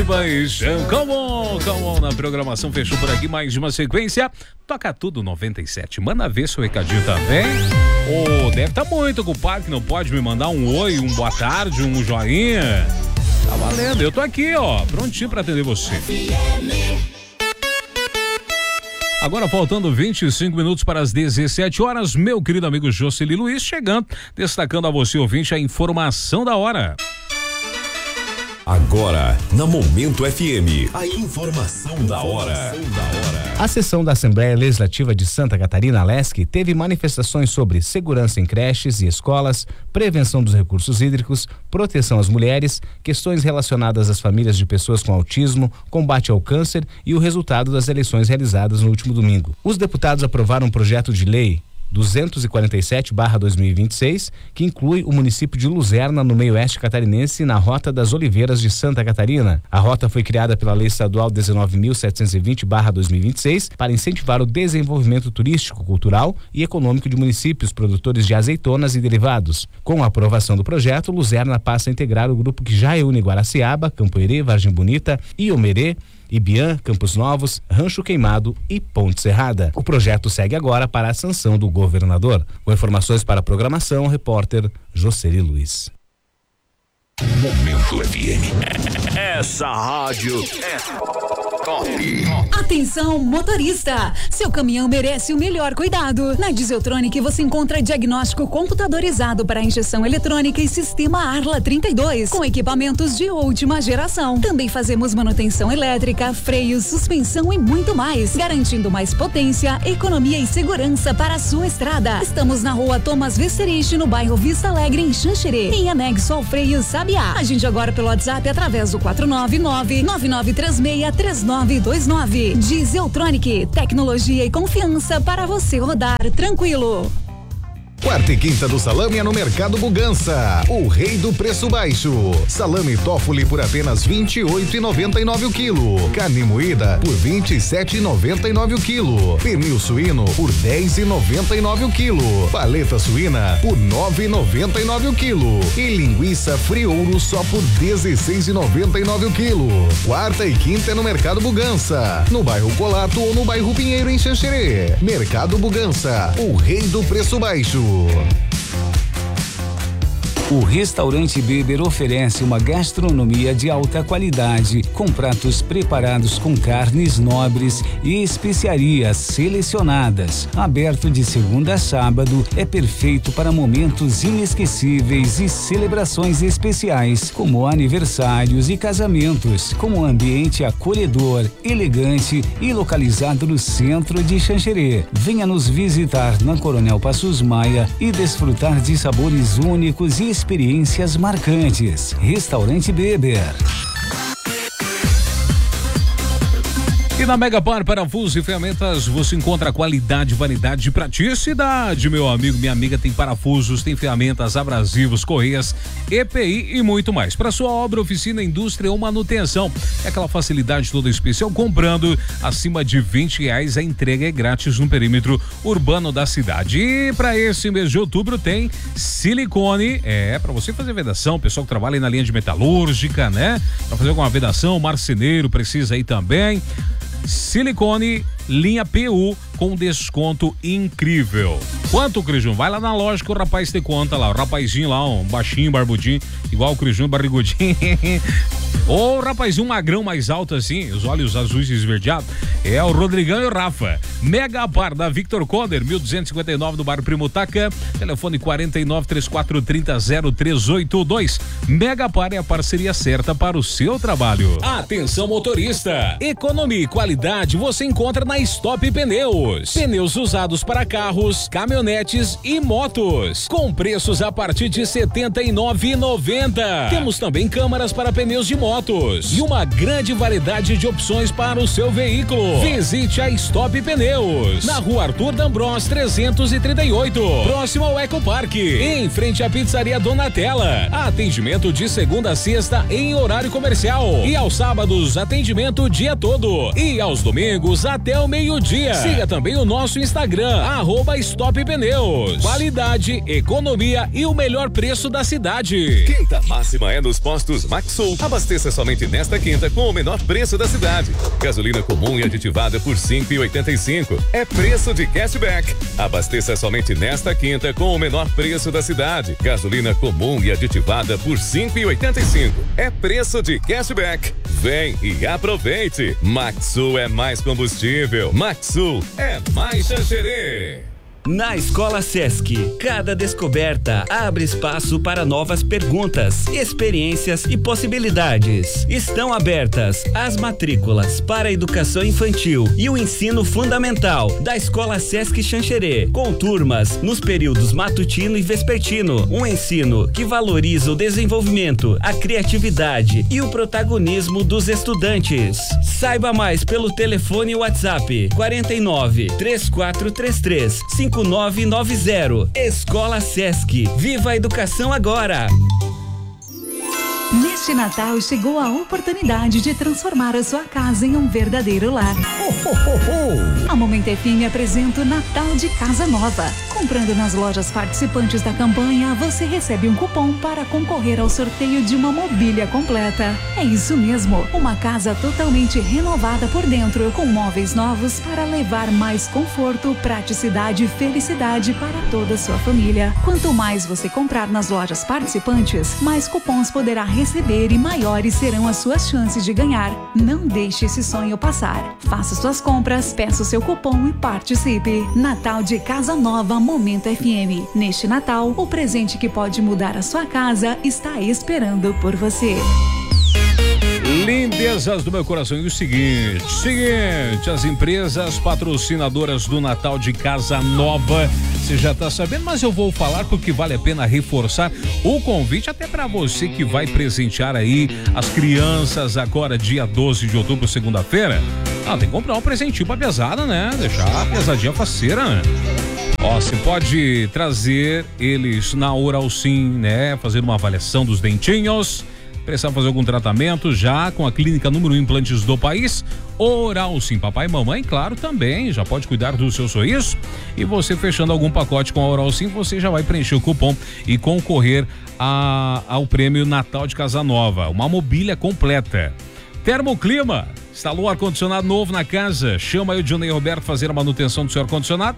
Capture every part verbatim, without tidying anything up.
paixão. Come on, come on. Na programação fechou por aqui mais uma sequência. Toca tudo noventa e sete. Manda ver seu recadinho também. Ô, oh, deve estar tá muito ocupado que não pode me mandar um oi, um boa tarde, um joinha. Tá valendo. Eu tô aqui, ó, prontinho pra atender você. Agora faltando vinte e cinco minutos para as dezessete horas, meu querido amigo Jocely Luiz chegando, destacando a você, ouvinte, a informação da hora. Agora, na Momento F M, a informação da hora. A sessão da Assembleia Legislativa de Santa Catarina, Lesc, teve manifestações sobre segurança em creches e escolas, prevenção dos recursos hídricos, proteção às mulheres, questões relacionadas às famílias de pessoas com autismo, combate ao câncer e o resultado das eleições realizadas no último domingo. Os deputados aprovaram um projeto de lei duzentos e quarenta e sete barra dois mil e vinte e seis, que inclui o município de Luzerna no meio oeste catarinense na Rota das Oliveiras de Santa Catarina. A rota foi criada pela Lei Estadual dezenove mil setecentos e vinte barra dois mil e vinte e seis para incentivar o desenvolvimento turístico, cultural e econômico de municípios produtores de azeitonas e derivados. Com a aprovação do projeto, Luzerna passa a integrar o grupo que já reúne Guaraciaba, Campo Herê, Vargem Bonita, Iomerê, Ibiã, Campos Novos, Rancho Queimado e Ponte Serrada. O projeto segue agora para a sanção do governador. Com informações para a programação, repórter Jocely Luiz. Momento F M. Essa rádio é top. Atenção, motorista! Seu caminhão merece o melhor cuidado. Na Dieseltronic você encontra diagnóstico computadorizado para injeção eletrônica e sistema Arla trinta e dois, com equipamentos de última geração. Também fazemos manutenção elétrica, freios, suspensão e muito mais, garantindo mais potência, economia e segurança para a sua estrada. Estamos na rua Thomas Vesterich, no bairro Vista Alegre, em Xanxerê, em anexo ao freio Sabiá. Agende agora pelo WhatsApp através do quatro nove nove, nove nove três seis, três nove dois nove. Dieseltronic, tecnologia e confiança para você rodar tranquilo. Quarta e quinta do salame é no Mercado Bugança, o rei do preço baixo. Salame Toffoli por apenas vinte e oito reais e noventa e nove o quilo. Carne moída por vinte e sete reais e noventa e nove o quilo. Pernil suíno por dez reais e noventa e nove o quilo. Paleta suína por nove reais e noventa e nove o quilo. E linguiça friouro só por dezesseis reais e noventa e nove o quilo. Quarta e quinta é no Mercado Bugança, no bairro Colato ou no bairro Pinheiro, em Xanxerê. Mercado Bugança, o rei do preço baixo. O Restaurante Beber oferece uma gastronomia de alta qualidade, com pratos preparados com carnes nobres e especiarias selecionadas. Aberto de segunda a sábado, é perfeito para momentos inesquecíveis e celebrações especiais, como aniversários e casamentos, com um ambiente acolhedor, elegante e localizado no centro de Xanxerê. Venha nos visitar na Coronel Passos Maia e desfrutar de sabores únicos e experiências marcantes. Restaurante Beber. E na Megapar Parafusos e Ferramentas você encontra qualidade, variedade e praticidade, meu amigo, minha amiga. Tem parafusos, tem ferramentas, abrasivos, correias, E P I e muito mais. Para sua obra, oficina, indústria ou manutenção. É aquela facilidade toda especial. Comprando acima de vinte reais, a entrega é grátis no perímetro urbano da cidade. E para esse mês de outubro tem silicone, é para você fazer vedação, pessoal que trabalha aí na linha de metalúrgica, né? Para fazer alguma vedação, marceneiro precisa aí também. Silicone, linha P U com desconto incrível. Quanto, Crijum? Vai lá na loja que o rapaz te conta lá. O rapazinho lá, um baixinho, barbudinho, igual o Crijum, barrigudinho. Ou o rapazinho magrão mais alto assim, os olhos azuis e esverdeados. É o Rodrigão e o Rafa. Megapar da Victor Conner, mil duzentos e cinquenta e nove do bairro Primutaca. Telefone quarenta e nove, trinta e quatro, trinta, zero três oito dois. Megapar é a parceria certa para o seu trabalho. Atenção, motorista. Economia e qualidade você encontra na Stop Pneus. Pneus usados para carros, caminhonetes e motos. Com preços a partir de setenta e nove reais e noventa centavos. Temos também câmaras para pneus de motos e uma grande variedade de opções para o seu veículo. Visite a Stop Pneus na rua Arthur D'Ambros trezentos e trinta e oito, próximo ao Ecopark, em frente à pizzaria Donatella. Atendimento de segunda a sexta em horário comercial e aos sábados atendimento o dia todo e aos domingos até o meio-dia. Siga também o nosso Instagram, arroba Stop Pneus. Qualidade, economia e o melhor preço da cidade. Quinta máxima é nos postos Maxsul. Abastecimento Abasteça somente nesta quinta com o menor preço da cidade. Gasolina comum e aditivada por cinco reais e oitenta e cinco centavos. É preço de cashback. Abasteça somente nesta quinta com o menor preço da cidade. Gasolina comum e aditivada por cinco reais e oitenta e cinco centavos. É preço de cashback. Vem e aproveite. Maxsul é mais combustível. Maxsul é mais Xanxerê. Na Escola Sesc, cada descoberta abre espaço para novas perguntas, experiências e possibilidades. Estão abertas as matrículas para a educação infantil e o ensino fundamental da Escola Sesc Xanxerê, com turmas nos períodos matutino e vespertino. Um ensino que valoriza o desenvolvimento, a criatividade e o protagonismo dos estudantes. Saiba mais pelo telefone WhatsApp quarenta e nove, três quatro três três, cinco nove nove zero. Escola Sesc. Viva a educação agora! Neste Natal chegou a oportunidade de transformar a sua casa em um verdadeiro lar. Oh, oh, oh, oh. A Momento F M apresenta o Natal de Casa Nova. Comprando nas lojas participantes da campanha, você recebe um cupom para concorrer ao sorteio de uma mobília completa. É isso mesmo, uma casa totalmente renovada por dentro, com móveis novos para levar mais conforto, praticidade e felicidade para toda a sua família. Quanto mais você comprar nas lojas participantes, mais cupons poderá receber e maiores serão as suas chances de ganhar. Não deixe esse sonho passar. Faça suas compras, peça o seu cupom e participe. Natal de Casa Nova Momento F M. Neste Natal, o presente que pode mudar a sua casa está esperando por você. Lindezas do meu coração. E o seguinte, seguinte, as empresas patrocinadoras do Natal de Casa Nova, você já tá sabendo, mas eu vou falar porque vale a pena reforçar o convite até para você que vai presentear aí as crianças agora dia doze de outubro, segunda-feira. Ah, tem que comprar um presentinho pra pesada, né? Deixar a pesadinha faceira, né? Ó, você pode trazer eles na Oral Sim, né? Fazer uma avaliação dos dentinhos. Precisar fazer algum tratamento já com a clínica número um implantes do país, Oral Sim. Papai e mamãe, claro, também já pode cuidar do seu sorriso. E você fechando algum pacote com a Oral Sim, você já vai preencher o cupom e concorrer a, ao prêmio Natal de Casa Nova, uma mobília completa. Termoclima, instalou ar-condicionado novo na casa, chama aí o Johnny Roberto fazer a manutenção do seu ar-condicionado,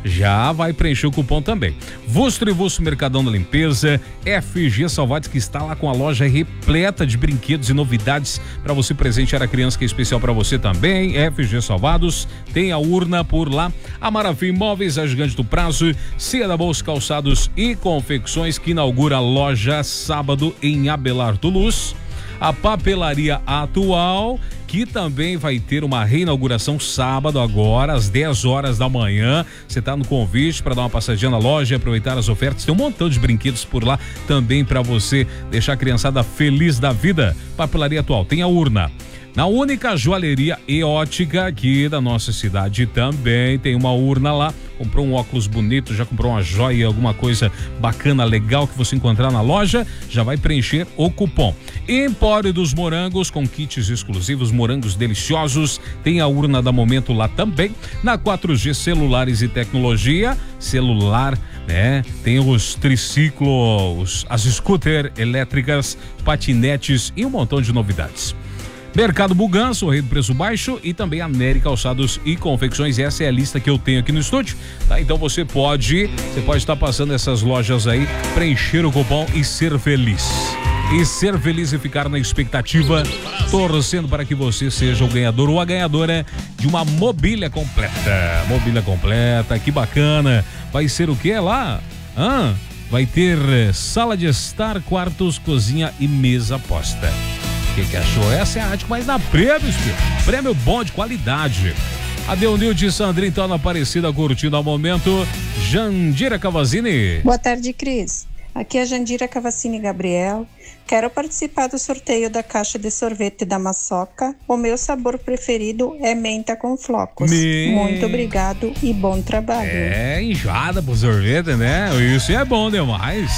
já vai preencher o cupom também. Vostro e Vostro Mercadão da Limpeza, F G Salvates, que está lá com a loja repleta de brinquedos e novidades para você presentear a criança, que é especial para você também. F G Salvados, tem a urna por lá. A Maravilha Imóveis, a Gigante do Prazo, Cia da Bolsa Calçados e Confecções, que inaugura a loja sábado em Abelardo Luz. A Papelaria Atual, que também vai ter uma reinauguração sábado agora, às dez horas da manhã. Você tá no convite para dar uma passadinha na loja e aproveitar as ofertas. Tem um montão de brinquedos por lá também para você deixar a criançada feliz da vida. Papelaria Atual, tem a urna. Na única joalheria e ótica aqui da nossa cidade também tem uma urna lá. Comprou um óculos bonito, já comprou uma joia, alguma coisa bacana, legal que você encontrar na loja, já vai preencher o cupom. Empório dos Morangos, com kits exclusivos, morangos deliciosos, tem a urna da Momento lá também. Na quatro G Celulares e Tecnologia, celular, né? Tem os triciclos, as scooter elétricas, patinetes e um montão de novidades. Mercado Bugança, o rei do preço baixo, e também a Nery Calçados e Confecções. Essa é a lista que eu tenho aqui no estúdio, tá? Então você pode, você pode estar passando essas lojas aí, preencher o cupom e ser feliz. E ser feliz e ficar na expectativa, torcendo para que você seja o ganhador ou a ganhadora de uma mobília completa. Mobília completa, que bacana. Vai ser o que lá? Ah, vai ter sala de estar, quartos, cozinha e mesa posta. O que, que achou? Essa é a arte mais na prêmios, filho. Prêmio bom, de qualidade. A Deunil de Sandrinho tá na Aparecida, curtindo ao momento. Jandira Cavazini. Boa tarde, Cris. Aqui é a Jandira Cavacini Gabriel. Quero participar do sorteio da caixa de sorvete da Maçoca. O meu sabor preferido é menta com flocos. Me... Muito obrigado e bom trabalho. É, enjoada pro sorvete, né? Isso é bom demais.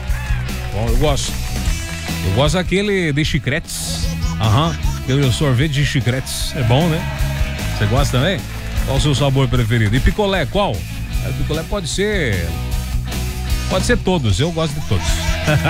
Bom, eu gosto. Eu gosto daquele de chicletes. Aham, aquele sorvete de chicletes. É bom, né? Você gosta também? Qual o seu sabor preferido? E picolé, qual? O picolé pode ser... Pode ser todos, eu gosto de todos.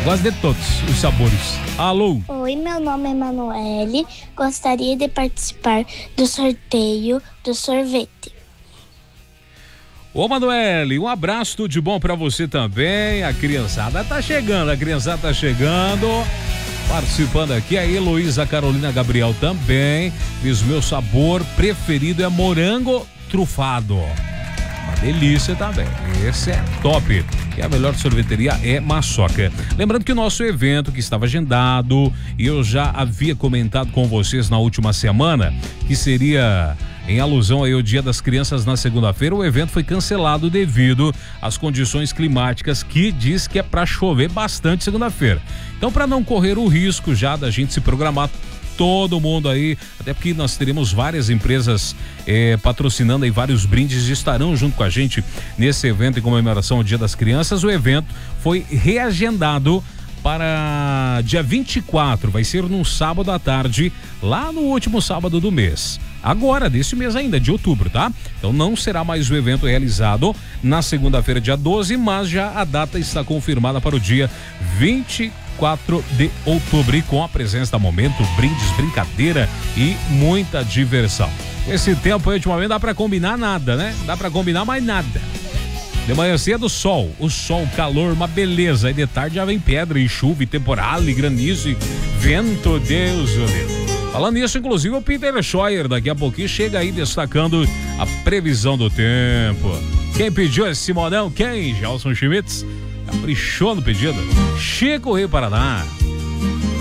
Gosto de todos os sabores. Alô? Oi, meu nome é Manoele. Gostaria de participar do sorteio do sorvete. Ô, Manoele, um abraço, tudo de bom pra você também. A criançada tá chegando, a criançada tá chegando. Participando aqui, a Heloísa Carolina Gabriel também. Diz: meu sabor preferido é morango trufado. Uma delícia também. Esse é top. E a melhor sorveteria é Maçoca. Lembrando que o nosso evento, que estava agendado, e eu já havia comentado com vocês na última semana, que seria em alusão aí ao Dia das Crianças na segunda-feira, o evento foi cancelado devido às condições climáticas, que diz que é para chover bastante segunda-feira. Então, para não correr o risco já da gente se programar, todo mundo aí, até porque nós teremos várias empresas eh, patrocinando aí, vários brindes estarão junto com a gente nesse evento em comemoração ao Dia das Crianças. O evento foi reagendado para dia vinte e quatro, vai ser num sábado à tarde, lá no último sábado do mês. Agora, desse mês ainda, de outubro, tá? Então não será mais o evento realizado na segunda-feira, dia doze, mas já a data está confirmada para o dia vinte e quatro de outubro, e com a presença da Momento, brindes, brincadeira e muita diversão. Esse tempo aí, ultimamente, dá pra combinar nada, né? Dá pra combinar mais nada. De manhã cedo, sol, o sol, calor, uma beleza. Aí de tarde já vem pedra e chuva e temporal e granizo e vento, Deus, meu Deus. Falando nisso, inclusive, o Peter Scheuer daqui a pouquinho chega aí destacando a previsão do tempo. Quem pediu esse Simonão? Quem? Gelson Schmitz. Caprichou no pedido. Chico Rio Paraná.